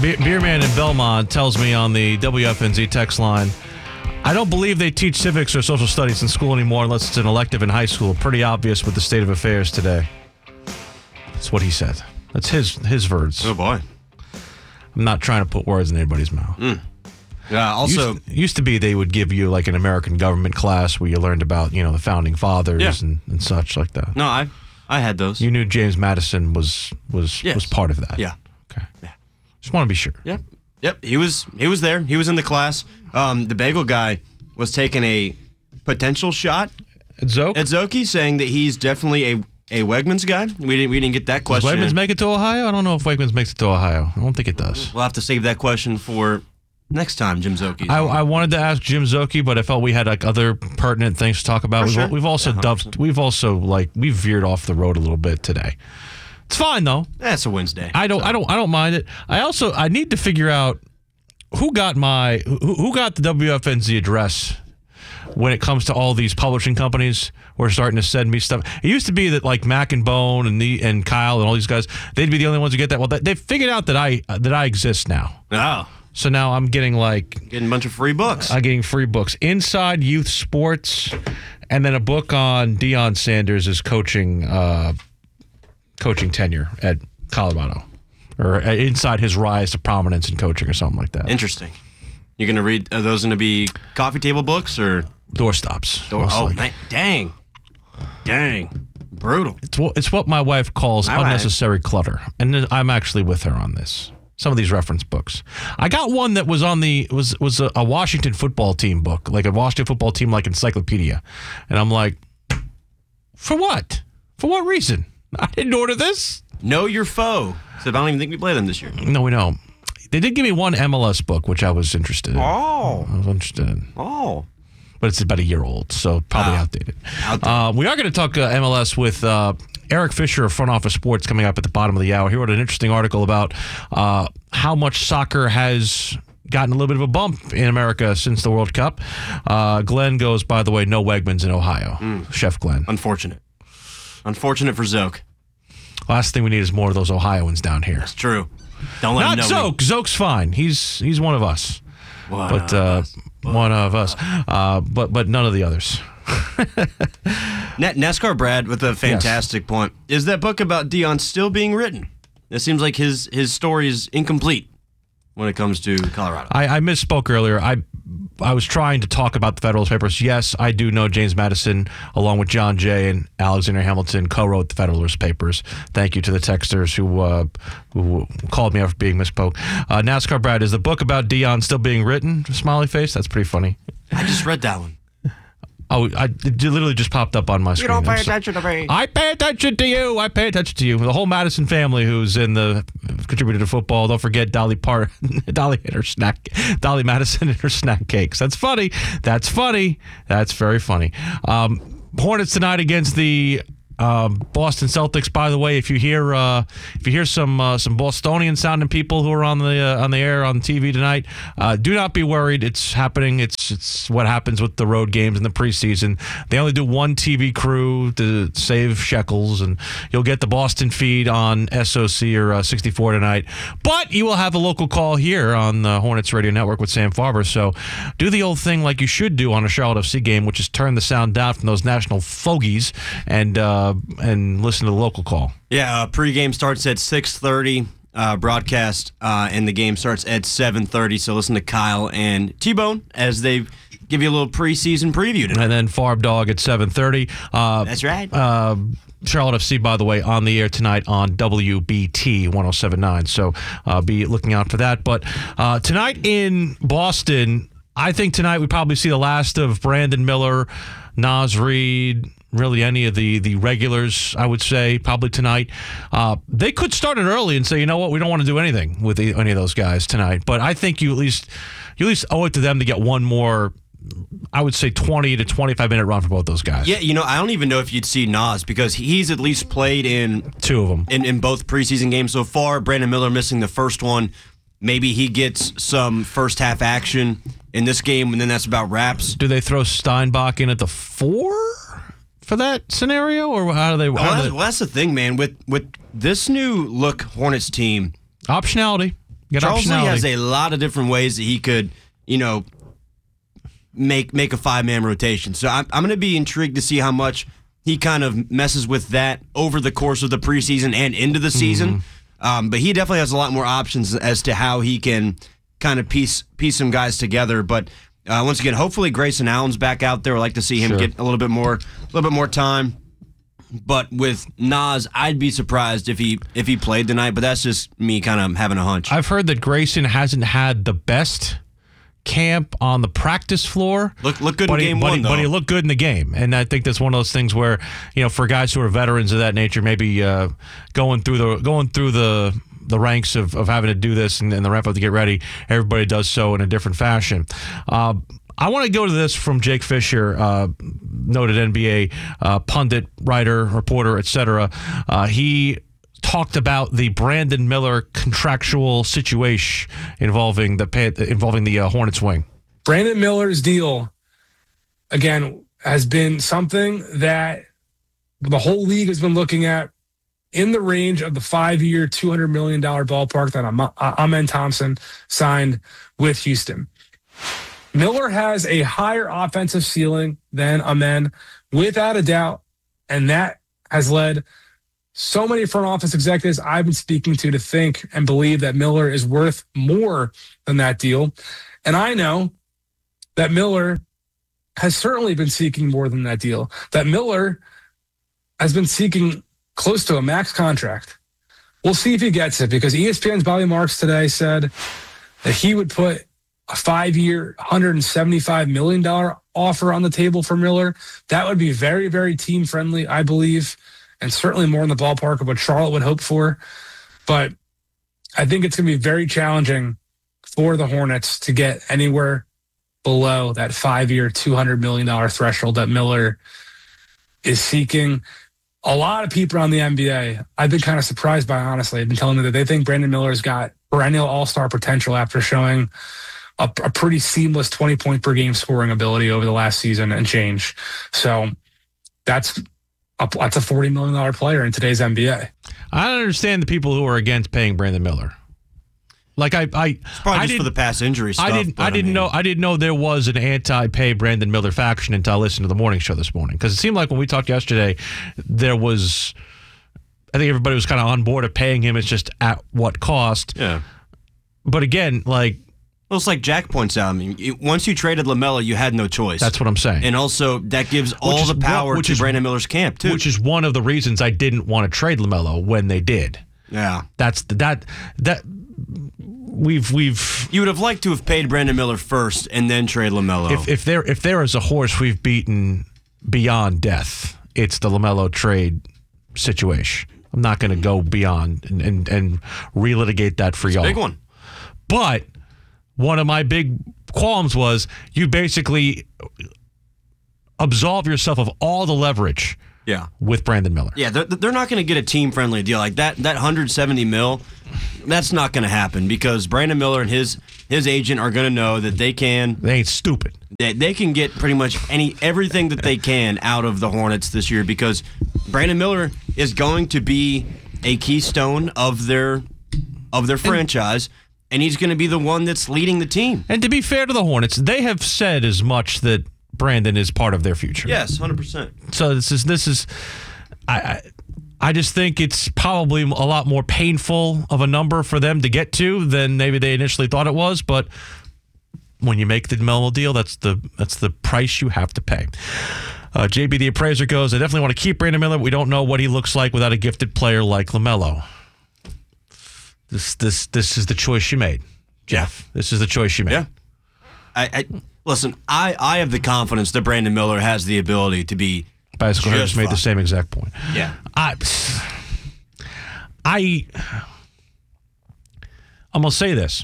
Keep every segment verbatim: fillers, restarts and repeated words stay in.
Be- Beerman in Belmont tells me on the W F N Z text line, I don't believe they teach civics or social studies in school anymore unless it's an elective in high school. Pretty obvious with the state of affairs today. That's what he said. That's his his words. Oh, boy. I'm not trying to put words in anybody's mouth. Mm. Yeah, also... Used, used to be they would give you like an American government class where you learned about, you know, the founding fathers yeah. and, and such like that. No, I I had those. You knew James Madison was was, yes. was part of that. Yeah. Okay. Yeah. Just want to be sure. Yep. Yep. He was he was there. He was in the class. Um, the bagel guy was taking a potential shot at Zoke, at Zoki, saying that he's definitely a, a Wegmans guy. We didn't we didn't get that question. Does Wegmans make it to Ohio? I don't know if Wegmans makes it to Ohio. I don't think it does. We'll have to save that question for next time, Jim Zoki. I, I wanted to ask Jim Zoki, but I felt we had like other pertinent things to talk about. For We've, sure. we've also Yeah, dubbed, we've also like we've veered off the road a little bit today. It's fine though. That's a Wednesday. I don't. so. I don't. I don't mind it. I also. I need to figure out who got my who, who got the W F N Z address when it comes to all these publishing companies who are starting to send me stuff. It used to be that like Mac and Bone and the and Kyle and all these guys, they'd be the only ones who get that. Well, they, they've figured out that I uh, that I exist now. Oh. So now I'm getting like Getting a bunch of free books. I'm getting free books. Inside Youth Sports, and then a book on Deion Sanders' coaching uh, coaching tenure at Colorado, or inside his rise to prominence in coaching or something like that. Interesting. You're going to read, are those going to be coffee table books or? Doorstops. Door, most oh, likely. man, dang. Dang. Brutal. It's what, it's what my wife calls All right. unnecessary clutter. And I'm actually with her on this. Some of these reference books. I got one that was on the was was a, a Washington football team book, like a Washington football team like encyclopedia. And I'm like, for what? For what reason? I didn't order this. Know your foe. So I don't even think we play them this year. No, we don't. They did give me one M L S book, which I was interested in. Oh. I was interested in. Oh. But it's about a year old, so probably Ah. outdated. Outdated. Uh, we are going to talk uh, M L S with uh, Eric Fisher of Front Office Sports coming up at the bottom of the hour. He wrote an interesting article about uh, how much soccer has gotten a little bit of a bump in America since the World Cup. Uh, Glenn goes, by the way, no Wegmans in Ohio. Mm. Chef Glenn. Unfortunate. Unfortunate for Zoke. Last thing we need is more of those Ohioans down here. It's true. Don't let Not him know. Zoke. Zoke's fine. He's he's one of us. One but of uh, us. one of us. Uh, but but none of the others. Net NASCAR Brad with a fantastic yes. point. Is that book about Deion still being written? It seems like his his story is incomplete when it comes to Colorado. I, I misspoke earlier. I I was trying to talk about the Federalist Papers. Yes, I do know James Madison, along with John Jay and Alexander Hamilton, co-wrote the Federalist Papers. Thank you to the texters who uh, who called me out for being misspoke. Uh, NASCAR Brad, is the book about Deion still being written? Smiley face. That's pretty funny. I just read that one. Oh, I, it literally just popped up on my screen. You don't pay I'm attention so, to me. I pay attention to you. I pay attention to you. The whole Madison family who's in the contributed to football. Don't forget Dolly Part, Dolly and her snack, Dolly Madison and her snack cakes. That's funny. That's funny. That's very funny. Um, Hornets tonight against the Um, Boston Celtics. By the way, if you hear uh, if you hear some uh, some Bostonian sounding people who are on the uh, on the air on T V tonight, uh, do not be worried. It's happening. It's it's what happens with the road games in the preseason. They only do one T V crew to save shekels, and you'll get the Boston feed on S O C or uh, sixty-four tonight. But you will have a local call here on the Hornets Radio Network with Sam Farber. So do the old thing like you should do on a Charlotte F C game, which is turn the sound down from those national fogies and. Uh, and listen to the local call. Yeah, uh, pregame starts at six thirty, uh, broadcast, uh, and the game starts at seven thirty. So listen to Kyle and T-Bone as they give you a little preseason preview tonight. And then Farb Dog at seven thirty. Uh, That's right. Uh, Charlotte F C, by the way, on the air tonight on W B T one oh seven point nine. So uh, be looking out for that. But uh, tonight in Boston, I think tonight we probably see the last of Brandon Miller, Naz Reid, really any of the, the regulars, I would say, probably tonight. Uh, they could start it early and say, you know what, we don't want to do anything with the, any of those guys tonight. But I think you at least you at least owe it to them to get one more, I would say, twenty to twenty-five minute run for both those guys. Yeah, you know, I don't even know if you'd see Naz because he's at least played in two of them in, in both preseason games so far. Brandon Miller missing the first one. Maybe he gets some first half action in this game, and then that's about wraps. Do they throw Steinbach in at the four for that scenario, or how do they? How well, do that's, they... well, that's the thing, man. With with this new look Hornets team, optionality. Charles Lee has a lot of different ways that he could, you know, make make a five-man rotation. So I'm, I'm going to be intrigued to see how much he kind of messes with that over the course of the preseason and into the season. Mm-hmm. Um, but he definitely has a lot more options as to how he can kind of piece piece some guys together. But uh, once again, hopefully Grayson Allen's back out there. I'd like to see him sure. get a little bit more, a little bit more time. But with Nas, I'd be surprised if he if he played tonight. But that's just me kind of having a hunch. I've heard that Grayson hasn't had the best camp on the practice floor. Look, look good in game he, but one, he, though. But he looked good in the game. And I think that's one of those things where, you know, for guys who are veterans of that nature, maybe uh, going through the going through the the ranks of, of having to do this and, and the ramp up to get ready, everybody does so in a different fashion. Uh, I want to go to this from Jake Fisher, uh, noted N B A uh, pundit, writer, reporter, et cetera. Uh, he talked about the Brandon Miller contractual situation involving the involving the uh, Hornets wing. Brandon Miller's deal, again, has been something that the whole league has been looking at in the range of the five-year, two hundred million dollars ballpark that Amen Thompson signed with Houston. Miller has a higher offensive ceiling than Amen, without a doubt, and that has led so many front office executives I've been speaking to to think and believe that Miller is worth more than that deal. And I know that Miller has certainly been seeking more than that deal, that Miller has been seeking close to a max contract. We'll see if he gets it, because E S P N's Bobby Marks today said that he would put a five-year, one hundred seventy-five million dollars offer on the table for Miller. That would be very, very team-friendly, I believe, and certainly more in the ballpark of what Charlotte would hope for. But I think it's going to be very challenging for the Hornets to get anywhere below that five-year, two hundred million dollars threshold that Miller is seeking. A lot of people around the N B A, I've been kind of surprised by, honestly, have been telling me that they think Brandon Miller's got perennial all-star potential after showing a, a pretty seamless twenty-point per game scoring ability over the last season and change. So that's a, that's a forty million dollars player in today's N B A. I don't understand the people who are against paying Brandon Miller. Like I, I, it's probably I just for the past injury stuff. I didn't, I didn't I mean, know, I didn't know there was an anti-pay Brandon Miller faction until I listened to the morning show this morning. Because it seemed like when we talked yesterday, there was, I think everybody was kind of on board of paying him. It's just at what cost. Yeah. But again, like, well, it's like Jack points out. I mean, once you traded LaMelo, you had no choice. That's what I'm saying. And also, that gives all is, the power which to is, Brandon Miller's camp too. Which is one of the reasons I didn't want to trade LaMelo when they did. Yeah. That's that that. We've we've you would have liked to have paid Brandon Miller first and then trade LaMelo. If if there if there is a horse we've beaten beyond death, it's the LaMelo trade situation. I'm not going to go beyond and, and and relitigate that for it's y'all. A big one. But one of my big qualms was you basically absolve yourself of all the leverage. Yeah, with Brandon Miller. Yeah, they're, they're not going to get a team-friendly deal like that. That one hundred seventy mil, that's not going to happen because Brandon Miller and his his agent are going to know that they can. They ain't stupid. They, they can get pretty much any everything that they can out of the Hornets this year because Brandon Miller is going to be a keystone of their of their franchise, and he's going to be the one that's leading the team. And to be fair to the Hornets, they have said as much that Brandon is part of their future. Yes, one hundred percent. So this is this is, I, I I just think it's probably a lot more painful of a number for them to get to than maybe they initially thought it was. But when you make the Melo deal, that's the that's the price you have to pay. Uh, J B the appraiser goes, I definitely want to keep Brandon Miller. We don't know what he looks like without a gifted player like LaMelo. This this this is the choice you made, Jeff. This is the choice you made. Yeah. I. I Listen, I, I have the confidence that Brandon Miller has the ability to be Bicycle just made fun. The same exact point. Yeah. I, I, I'm going to say this.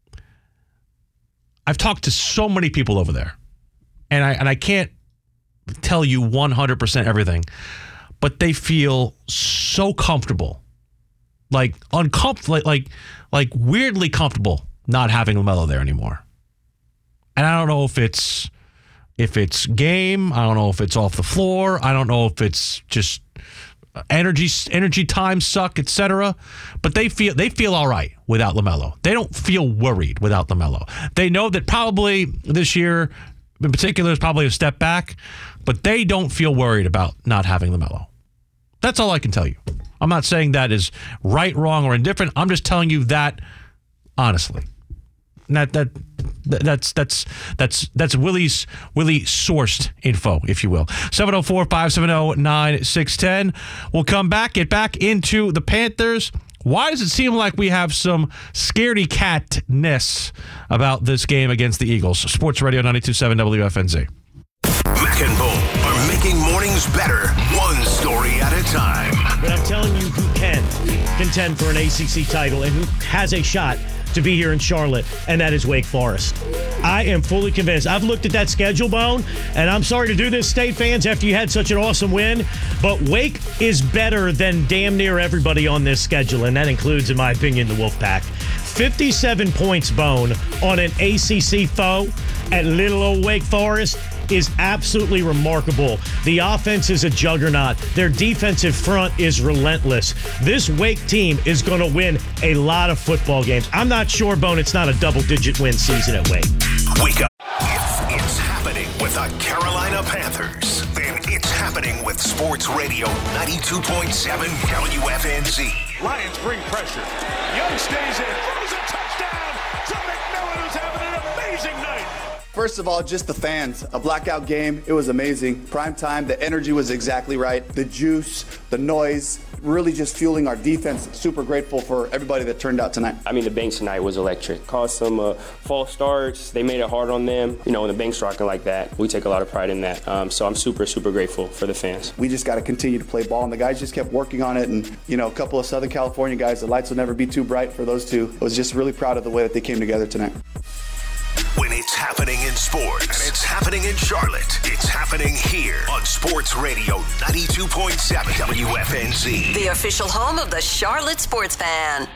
I've talked to so many people over there, and I and I can't tell you one hundred percent everything, but they feel so comfortable, like uncomfortable, like, like, like weirdly comfortable not having LaMelo there anymore. And I don't know if it's if it's game. I don't know if it's off the floor. I don't know if it's just energy energy times suck, et cetera. But they feel they feel all right without LaMelo. They don't feel worried without LaMelo. They know that probably this year, in particular, is probably a step back, but they don't feel worried about not having LaMelo. That's all I can tell you. I'm not saying that is right, wrong, or indifferent. I'm just telling you that honestly. That that that's that's that's that's Willie's Willie sourced info, if you will. seven oh four, five seven oh, nine six one oh. We'll come back, get back into the Panthers. Why does it seem like we have some scaredy cat-ness about this game against the Eagles? Sports Radio ninety-two point seven W F N Z. Mac and Bull are making mornings better, one story at a time. But I'm telling you who can contend for an A C C title and who has a shot to be here in Charlotte, and that is Wake Forest. I am fully convinced. I've looked at that schedule, Bone, and I'm sorry to do this, State fans, after you had such an awesome win, but Wake is better than damn near everybody on this schedule, and that includes, in my opinion, the Wolfpack. fifty-seven points, Bone, on an A C C foe at little old Wake Forest is absolutely remarkable. The offense is a juggernaut. Their defensive front is relentless. This Wake team is going to win a lot of football games. I'm not sure, Bone, it's not a double-digit win season at Wake. Wake up. If it's happening with the Carolina Panthers, then it's happening with Sports Radio ninety-two point seven W F N Z. Lions bring pressure. Young stays in. Throws a touchdown to McMillan, who's having an amazing night. First of all, just the fans. A blackout game. It was amazing. Prime time. The energy was exactly right. The juice, the noise, really just fueling our defense. Super grateful for everybody that turned out tonight. I mean, the Banks tonight was electric. Caused some uh, false starts. They made it hard on them. You know, when the Banks rocking like that, we take a lot of pride in that. Um, so I'm super, super grateful for the fans. We just got to continue to play ball, and the guys just kept working on it. And, you know, a couple of Southern California guys, the lights will never be too bright for those two. I was just really proud of the way that they came together tonight. When it's happening in sports, and it's happening in Charlotte, it's happening here on Sports Radio ninety-two point seven W F N Z. The official home of the Charlotte Sports Fan.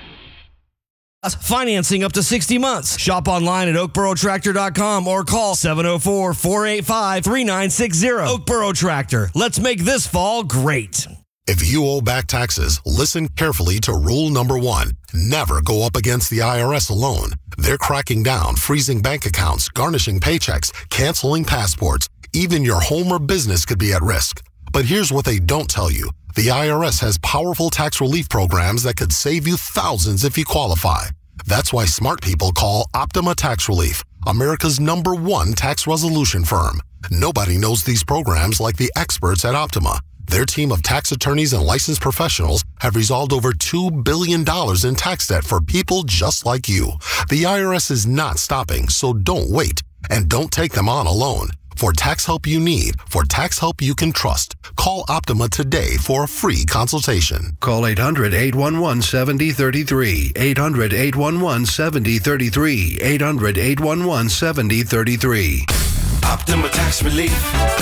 Financing up to sixty months. Shop online at oakboro tractor dot com or call seven oh four, four eight five, three nine six zero. Oakboro Tractor. Let's make this fall great. If you owe back taxes, listen carefully to rule number one. Never go up against the I R S alone. They're cracking down, freezing bank accounts, garnishing paychecks, canceling passports. Even your home or business could be at risk. But here's what they don't tell you. The I R S has powerful tax relief programs that could save you thousands if you qualify. That's why smart people call Optima Tax Relief, America's number one tax resolution firm. Nobody knows these programs like the experts at Optima. Their team of tax attorneys and licensed professionals have resolved over two billion dollars in tax debt for people just like you. The I R S is not stopping, so don't wait. And don't take them on alone. For tax help you need, for tax help you can trust, call Optima today for a free consultation. Call eight hundred, eight one one, seven oh three three. eight hundred, eight one one, seven oh three three. eight hundred, eight one one, seven oh three three. Optima Tax Relief.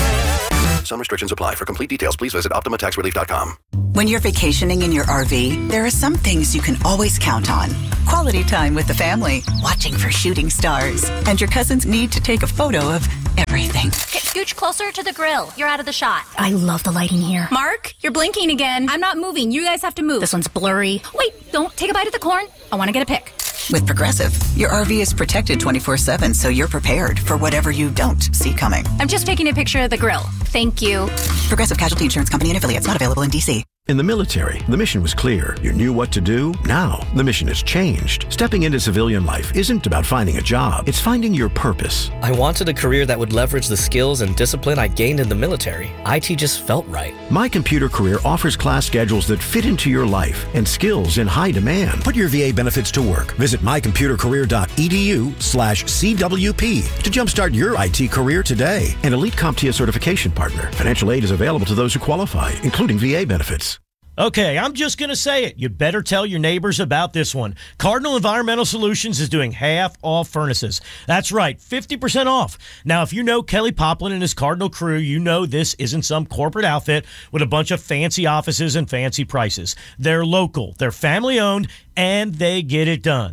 Some restrictions apply. For complete details, please visit optima tax relief dot com. When you're vacationing in your R V, there are some things you can always count on. Quality time with the family, watching for shooting stars, and your cousin's need to take a photo of everything. Okay, scooch closer to the grill. You're out of the shot. I love the lighting here. Mark, you're blinking again. I'm not moving. You guys have to move. This one's blurry. Wait, don't take a bite of the corn. I want to get a pic. With Progressive, your R V is protected twenty-four seven, so you're prepared for whatever you don't see coming. I'm just taking a picture of the grill. Thank you. Progressive Casualty Insurance Company and affiliates, not available in D C. In the military, the mission was clear. You knew what to do. Now, the mission has changed. Stepping into civilian life isn't about finding a job. It's finding your purpose. I wanted a career that would leverage the skills and discipline I gained in the military. I T just felt right. My Computer Career offers class schedules that fit into your life and skills in high demand. Put your V A benefits to work. Visit my computer career dot e d u slash C W P to jumpstart your I T career today. An Elite CompTIA certification partner. Financial aid is available to those who qualify, including V A benefits. Okay, I'm just going to say it. You better tell your neighbors about this one. Cardinal Environmental Solutions is doing half off furnaces. That's right, fifty percent off. Now, if you know Kelly Poplin and his Cardinal crew, you know this isn't some corporate outfit with a bunch of fancy offices and fancy prices. They're local, they're family-owned, and they get it done.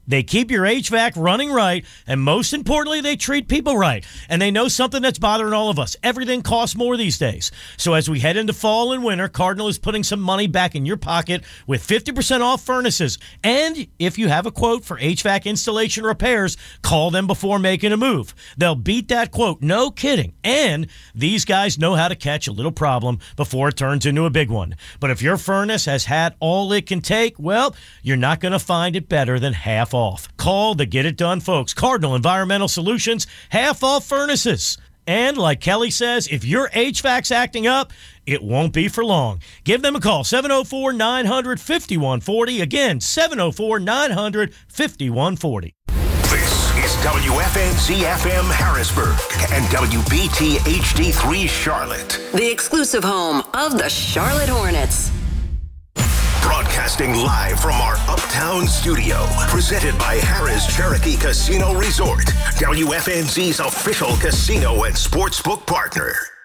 They keep your H V A C running right, and most importantly, they treat people right. And they know something that's bothering all of us. Everything costs more these days. So as we head into fall and winter, Cardinal is putting some money back in your pocket with fifty percent off furnaces. And if you have a quote for H V A C installation repairs, call them before making a move. They'll beat that quote, no kidding. And these guys know how to catch a little problem before it turns into a big one. But if your furnace has had all it can take, well, you're not going to find it better than half off. Call the Get It Done folks. Cardinal Environmental Solutions, half off furnaces. And like Kelly says, if your H V A C's acting up, it won't be for long. Give them a call, seven oh four, nine hundred, fifty-one forty. Again, seven oh four, nine hundred, fifty-one forty. This is W F N Z F M Harrisburg and W B T H D three Charlotte. The exclusive home of the Charlotte Hornets. Broadcasting live from our Uptown studio. Presented by Harrah's Cherokee Casino Resort. W F N Z's official casino and sportsbook partner.